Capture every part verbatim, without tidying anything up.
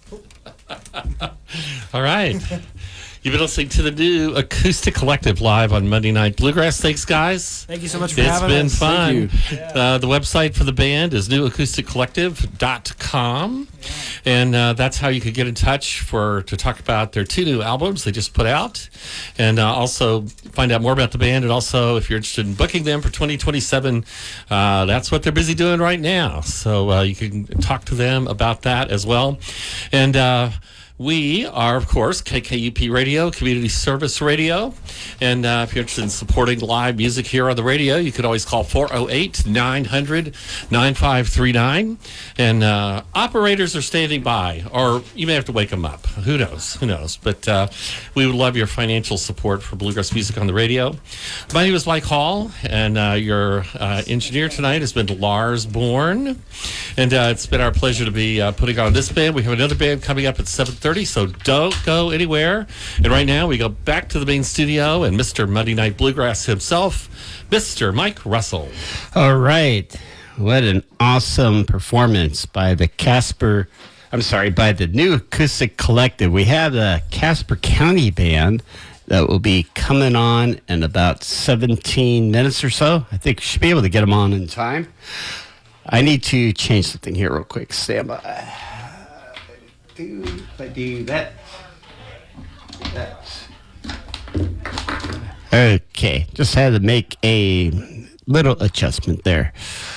All right. You've been listening to the new Acoustic Collective live on Monday Night Bluegrass. Thanks, guys. Thank you so much for it's having been us. fun. Yeah. Uh, the website for the band is new acoustic collective dot com. Yeah. And uh, that's how you could get in touch for to talk about their two new albums they just put out. And uh, also find out more about the band. And also, if you're interested in booking them for twenty twenty-seven, uh, that's what they're busy doing right now. So uh, you can talk to them about that as well. And uh, we are, of course, K K U P Radio, Community Service Radio. And uh, if you're interested in supporting live music here on the radio, you could always call four oh eight, nine hundred, nine five three nine. And uh, operators are standing by, or you may have to wake them up. Who knows? Who knows? But uh, we would love your financial support for bluegrass music on the radio. My name is Mike Hall, and uh, your uh, engineer tonight has been Lars Bourne. And uh, it's been our pleasure to be uh, putting on this band. We have another band coming up at seven thirty. So don't go anywhere. And right now we go back to the main studio and Mister Monday Night Bluegrass himself, Mister Mike Russell. All right. What an awesome performance by the Casper, I'm sorry, by the new Acoustic Collective. We have the Casper County Band that will be coming on in about seventeen minutes or so. I think we should be able to get them on in time. I need to change something here real quick. Stand by. Do if I do that, that. Okay, just had to make a little adjustment there.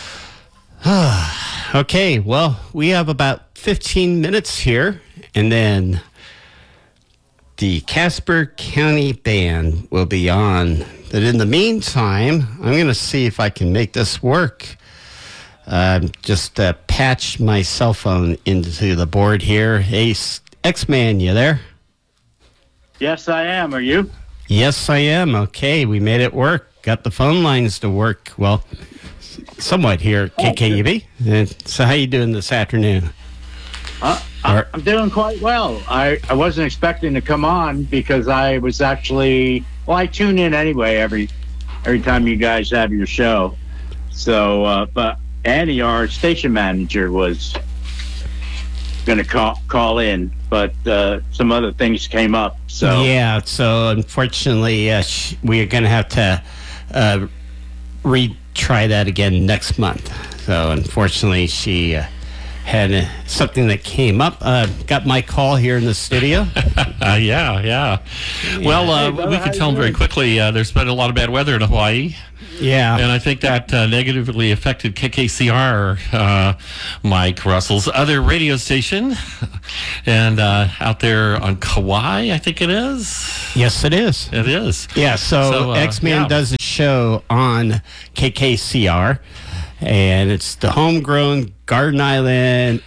Okay, well, we have about fifteen minutes here, and then the Casper County Band will be on. But in the meantime, I'm going to see if I can make this work. Uh, just uh, patch my cell phone into the board here. Hey, X-Man, you there? Yes, I am. Are you? Yes, I am. Okay, we made it work. Got the phone lines to work, well, somewhat here at K K U B. Uh, so how you doing this afternoon? Uh, I, I'm doing quite well. I, I wasn't expecting to come on because I was actually, well, I tune in anyway every every time you guys have your show. So, uh, but Annie, our station manager, was going to call call in, but uh, some other things came up. So yeah, so unfortunately, uh, sh- we are going to have to uh, retry that again next month. So unfortunately, she uh, had uh, something that came up. Uh, got my call here in the studio. uh, yeah, yeah. Well, uh, Hey, brother, we how can you tell them very doing? quickly. Uh, there's been a lot of bad weather in Hawaii. Yeah. And I think that uh, negatively affected K K C R, uh, Mike Russell's other radio station. And uh, out there on Kauai, I think it is. Yes, it is. It is. Yeah, so, So, uh, X-Man yeah. does a show on K K C R, and it's the homegrown Garden Island,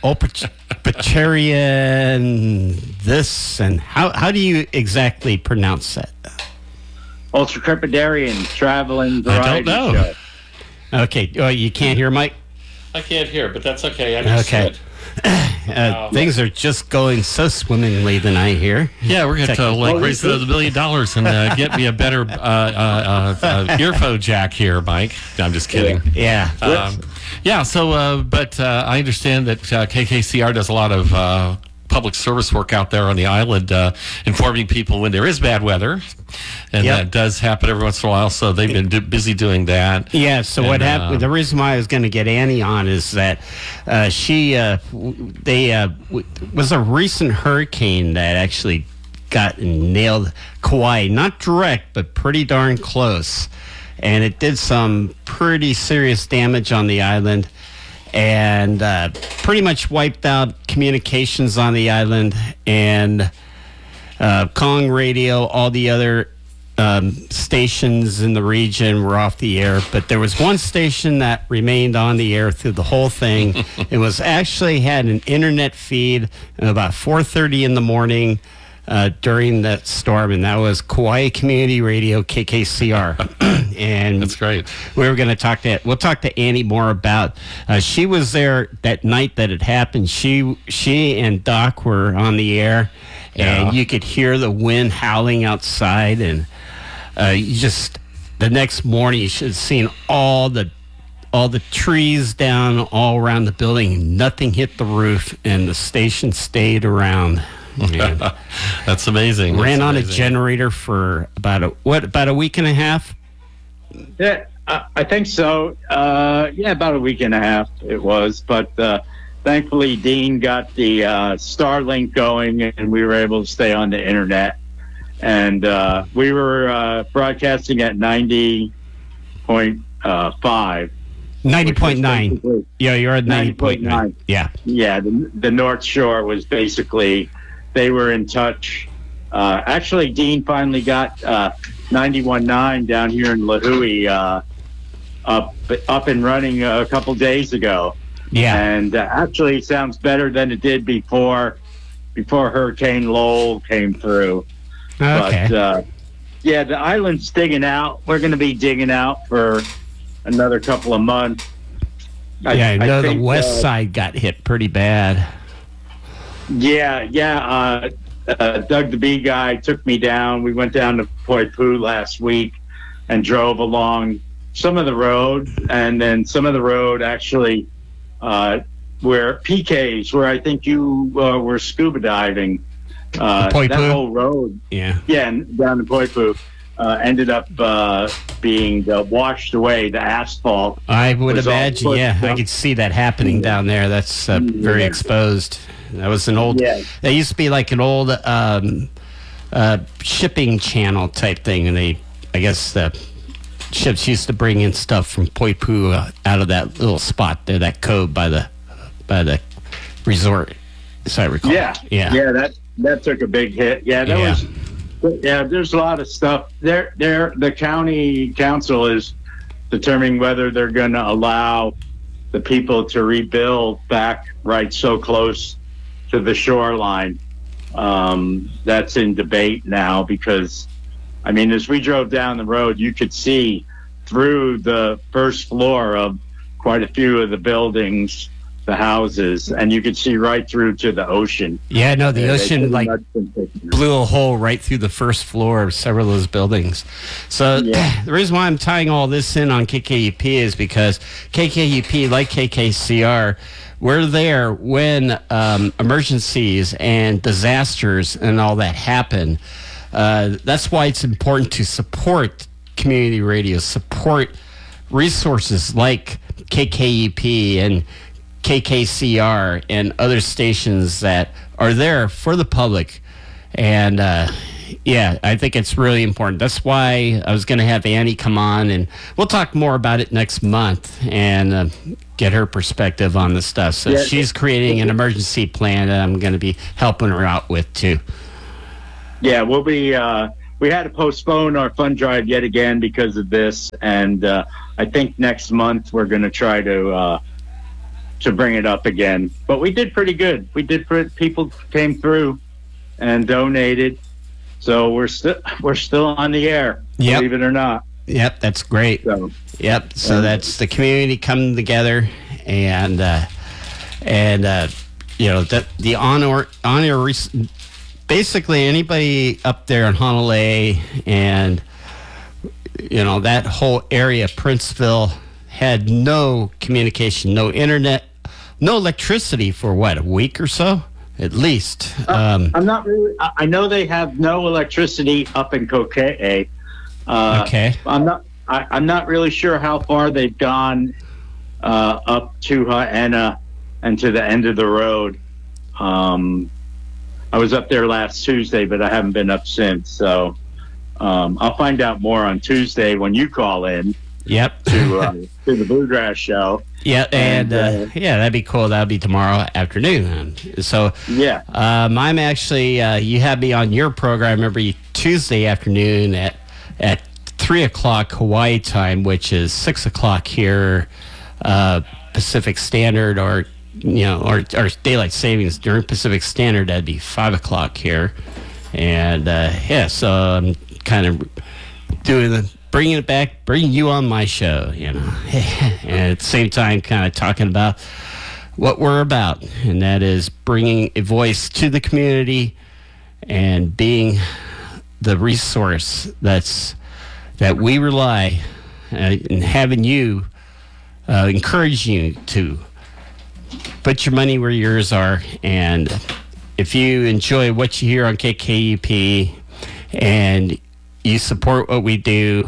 Opacharian, this, and how, how do you exactly pronounce that? Ultra Crepidarian traveling variety know. show. Okay, oh, you can't hear Mike? I can't hear, but that's okay. I understood. Uh, things are just going so swimmingly tonight here. Yeah, we're going to uh, like raise another million dollars and uh, get me a better uh, uh, uh, uh, earphone jack here, Mike. I'm just kidding. Yeah. Um, yeah. So, uh, but uh, I understand that uh, K K C R does a lot of uh, public service work out there on the island, uh, informing people when there is bad weather, and Yep. that does happen every once in a while. So they've been do- busy doing that. Yeah, so And, what uh, happened, the reason why I was going to get Annie on is that uh, she, uh, w- they, uh, w- was a recent hurricane that actually got and nailed Kauai. Not direct, but pretty darn close. And it did some pretty serious damage on the island and uh, pretty much wiped out communications on the island and uh, Kong Radio, all the other um, stations in the region were off the air, but there was one station that remained on the air through the whole thing. It was actually had an internet feed at about four thirty in the morning uh, during that storm, and that was Kauai Community Radio, K K C R. And That's great. we were going to talk to we'll talk to Annie more about. Uh, she was there that night that it happened. She she and Doc were on the air, and Yeah. you could hear the wind howling outside, and uh, you just the next morning you should have seen all the all the trees down all around the building. Nothing hit the roof, and the station stayed around. And That's amazing. ran That's on amazing. a generator for about a what about a week and a half. Yeah, I, I think so. Uh, yeah, about a week and a half it was. But uh, thankfully, Dean got the uh, Starlink going, and we were able to stay on the internet. And uh, we were uh, broadcasting at ninety point five. Ninety point nine. Yeah, you're at ninety point nine. ninety point nine. Yeah. Yeah, the, the North Shore was basically, they were in touch. Uh, actually, Dean finally got uh, ninety-one point nine down here in Lahui uh, up up and running a couple days ago. Yeah. And uh, actually it sounds better than it did before before Hurricane Lowell came through. Okay. But uh, yeah, the island's digging out. We're going to be digging out for another couple of months. yeah, I know the think, west uh, side got hit pretty bad. Yeah, yeah. Uh, uh, Doug the Bee guy took me down. We went down to Poipu last week and drove along some of the road, and then some of the road actually uh, where P Ks, where I think you uh, were scuba diving. Uh, Poipu? that whole road, Yeah. yeah, and down in Poipu, uh, ended up uh, being uh, washed away. The asphalt. I would was all imagine, put yeah, I down. could see that happening down there. That's uh, very Yeah. exposed. That was an old, Yeah. that used to be like an old um, uh, shipping channel type thing. And they, I guess the ships used to bring in stuff from Poipu uh, out of that little spot there, that cove by the, by the resort, as I recall. Yeah, Yeah. yeah. That that took a big hit. Yeah, that Yeah. was. Yeah, there's a lot of stuff. There, there. The county council is determining whether they're going to allow the people to rebuild back right so close to the shoreline. Um, that's in debate now because, I mean, as we drove down the road, you could see through the first floor of quite a few of the buildings, the houses, and you could see right through to the ocean. Yeah, no, the Yeah, they ocean pretty like much been taken out. blew a hole right through the first floor of several of those buildings. So Yeah. the reason why I'm tying all this in on K K U P is because K K U P, like K K C R, we're there when um, emergencies and disasters and all that happen. Uh, that's why it's important to support community radio, support resources like K K U P and K K C R and other stations that are there for the public. And uh, yeah, I think it's really important. That's why I was going to have Annie come on, and we'll talk more about it next month and uh, get her perspective on the stuff. So Yeah. she's creating an emergency plan that I'm going to be helping her out with too. Yeah, we'll be. Uh, we had to postpone our fund drive yet again because of this, and uh, I think next month we're going to try to uh, to bring it up again. But we did pretty good. We did. Pre- people came through and donated, so we're still we're still on the air. Yep. Believe it or not. Yep, that's great. So Yep. So Um, that's the community coming together, and uh, and uh, you know that the honor honor basically anybody up there in Honolulu and you know that whole area, Princeville, had no communication, no internet, no electricity for what, a week or so, at least. Um, I'm not really. I I know they have no electricity up in Kokee. Uh, Okay. I'm not. I, I'm not really sure how far they've gone uh, up to Haena and to the end of the road. Um, I was up there last Tuesday, but I haven't been up since. So um, I'll find out more on Tuesday when you call in yep. to uh, to the Bluegrass Show. Yeah, and, And, uh, uh, yeah, that'd be cool. That'll be tomorrow afternoon. Then. So, Yeah. um, I'm actually uh, you have me on your program every Tuesday afternoon at at three o'clock Hawaii time, which is six o'clock here uh, Pacific Standard, or you know, or, or daylight savings during Pacific Standard. That'd be five o'clock here, and uh, yeah, so I'm kind of doing the. Bringing it back, bringing you on my show, you know, and at the same time, kind of talking about what we're about, and that is bringing a voice to the community and being the resource that's that we rely uh, and having you uh, encourage you to put your money where yours are. And if you enjoy what you hear on K K U P and you support what we do,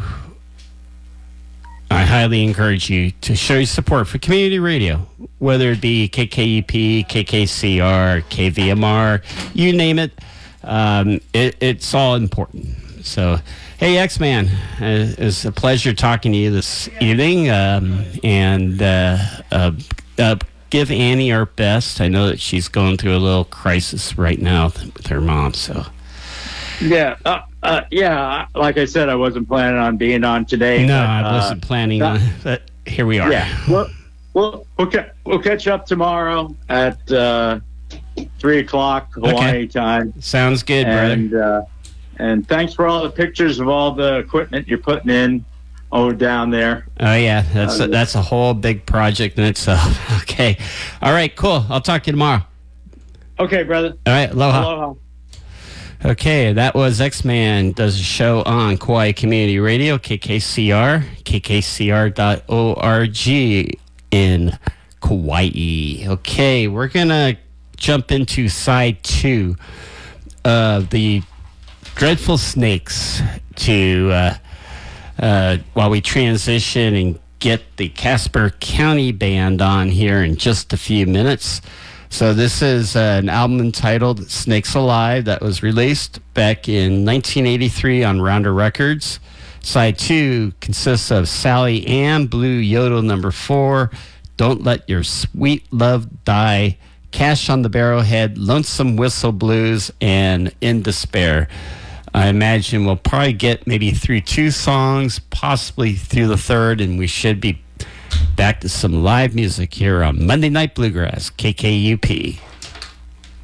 I highly encourage you to show your support for community radio, whether it be K K U P, K K C R, K V M R, you name it. Um, it it's all important. So, hey, X-Man, uh, it's a pleasure talking to you this evening. Um, and uh, uh, uh, give Annie our best. I know that she's going through a little crisis right now with her mom. So, Yeah, uh, uh, yeah. Like I said, I wasn't planning on being on today. no, but, I wasn't uh, planning uh, on it, but here we are. Yeah, we'll we'll we'll, ca- we'll catch up tomorrow at uh, three o'clock Hawaii Okay. time. Sounds good, brother. And uh, and thanks for all the pictures of all the equipment you're putting in over down there. Oh yeah, that's a, Uh, that's a whole big project in itself. Okay, all right, cool. I'll talk to you tomorrow. Okay, brother. All right, aloha. Aloha. Okay, that was X-Man does a show on Kauai Community Radio, K K C R, K K C R dot org in Kauai. Okay, we're gonna jump into side two of the Dreadful Snakes to uh, uh, while we transition and get the Casper County Band on here in just a few minutes. So this is uh, an album entitled Snakes Alive that was released back in nineteen eighty-three on Rounder Records. Side two consists of Sally Ann, Blue Yodel number four, Don't Let Your Sweet Love Die, Cash on the Barrelhead, Lonesome Whistle Blues, and In Despair. I imagine we'll probably get maybe through two songs, possibly through the third, and we should be back to some live music here on Monday Night Bluegrass, K K U P.